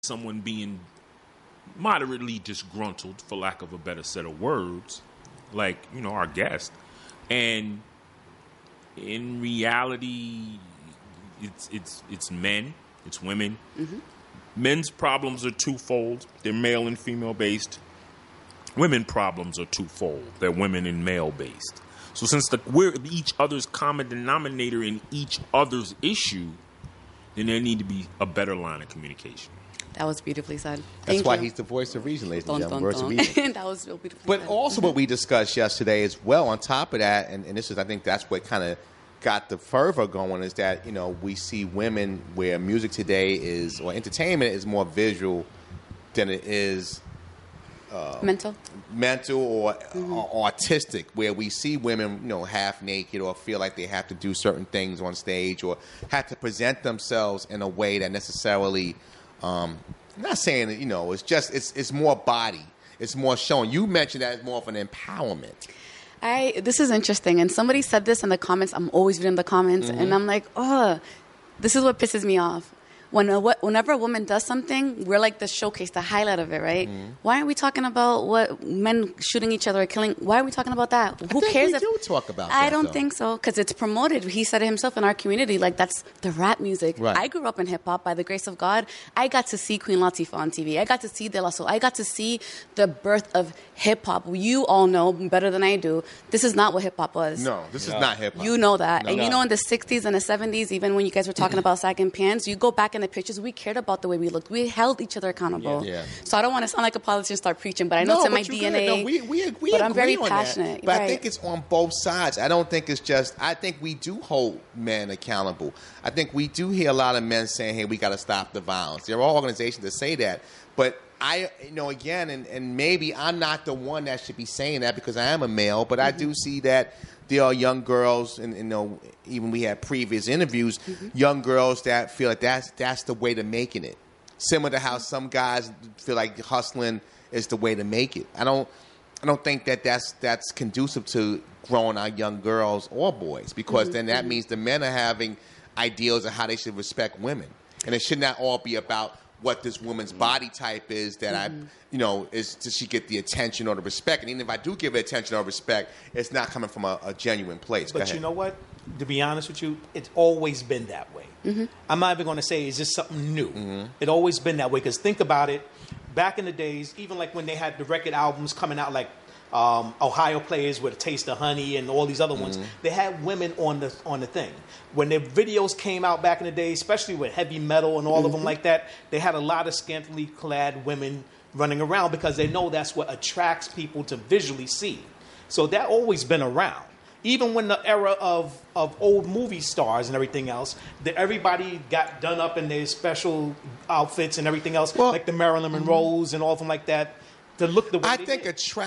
someone being moderately disgruntled, for lack of a better set of words, like, our guest. And in reality, it's men, it's women. Mm-hmm. Men's problems are twofold. They're male and female based. Women problems are twofold. They're women and male based. So since we're each other's common denominator in each other's issue, then there need to be a better line of communication. That was beautifully said. That's why he's the voice of reason, ladies and gentlemen. Voice of reason. That was real beautifully But said. also what we discussed yesterday as well, on top of that, and this is, I think that's what kind of got the fervor going, is that, we see women where music today is, or entertainment is more visual than it is mental or artistic, where we see women, half naked or feel like they have to do certain things on stage or have to present themselves in a way that necessarily, I'm not saying that, it's just, it's more body. It's more showing. You mentioned that it's more of an empowerment. This is interesting. And somebody said this in the comments. I'm always reading the comments. Mm-hmm. And I'm like, this is what pisses me off. Whenever a woman does something, we're like the showcase, the highlight of it, right? Mm-hmm. Why aren't we talking about what men shooting each other or killing? Why are we talking about that? Who cares? We do talk about that. I don't think so, because it's promoted. He said it himself in our community, like that's the rap music. Right. I grew up in hip hop by the grace of God. I got to see Queen Latifah on TV. I got to see De La Soul. I got to see the birth of hip hop. You all know better than I do. This is not what hip hop was. No, this is not hip hop. You know that, and in the 60s and the 70s, even when you guys were talking about sagging pants, you go back in the pictures, we cared about the way we looked. We held each other accountable. Yeah. So I don't want to sound like a politician, start preaching, but I know it's in my DNA. No, we agree. But I'm very passionate. But right. I think it's on both sides. I don't think it's just. I think we do hold men accountable. I think we do hear a lot of men saying, "Hey, we got to stop the violence." There are organizations that say that, but again, and maybe I'm not the one that should be saying that because I am a male, but I do see that there are young girls, and even we had previous interviews, young girls that feel like that's the way to making it. Similar to how some guys feel like hustling is the way to make it. I don't think that's conducive to growing our young girls or boys, because then that means the men are having ideals of how they should respect women, and it should not all be about what this woman's body type is that does she get the attention or the respect? And even if I do give it attention or respect, it's not coming from a genuine place. But you know what? To be honest with you, it's always been that way. Mm-hmm. I'm not even going to say it's just something new. Mm-hmm. It's always been that way, because think about it. Back in the days, even like when they had the record albums coming out, like Ohio Players with A Taste of Honey and all these other ones, they had women on the thing. When their videos came out back in the day, especially with heavy metal and all of them like that, they had a lot of scantily clad women running around because they know that's what attracts people to visually see. So that always been around. Even when the era of old movie stars and everything else, everybody got done up in their special outfits and everything else, like the Marilyn Monroes and all of them like that, to look the way I think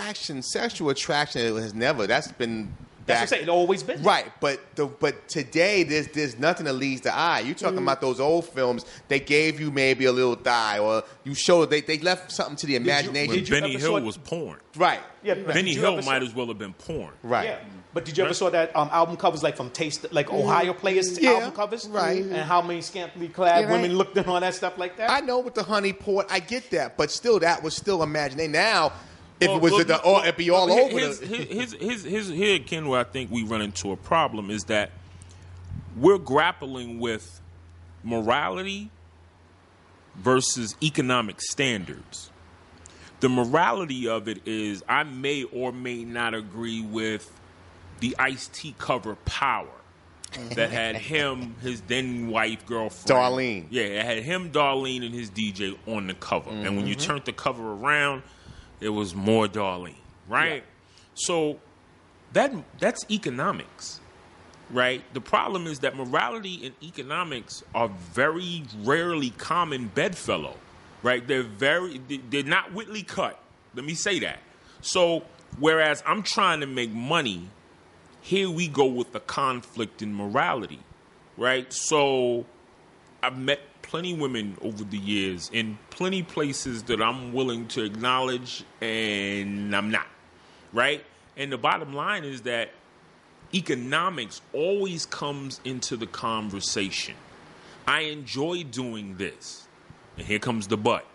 sexual attraction has never, that's been... That's what I'm saying. It's always been right, but today there's nothing that leads the eye. You talking about those old films? They gave you maybe a little thigh, or you showed they left something to the imagination. Benny Hill was porn, right? Yeah, Benny Hill might as well have been porn, right? Yeah. But did you ever saw that album covers like from Taste, like Ohio Players album covers, right? And how many scantily clad women looked and all that stuff like that? I know with the honey port, I get that, but still, that was still imagination. Now. If it was it'd be all over. Here, Ken, where I think we run into a problem is that we're grappling with morality versus economic standards. The morality of it is I may or may not agree with the Ice-T cover Power that had him, his then wife, girlfriend. Darlene. Yeah, it had him, Darlene, and his DJ on the cover. Mm-hmm. And when you turned the cover around, it was more Darlene, right? Yeah. So that's economics, right? The problem is that morality and economics are very rarely common bedfellow, right? They're not Whitley cut. Let me say that. So whereas I'm trying to make money, here we go with the conflict in morality, right? So I've met plenty women over the years in plenty places that I'm willing to acknowledge and I'm not, right? And the bottom line is that economics always comes into the conversation. I enjoy doing this. And here comes the but.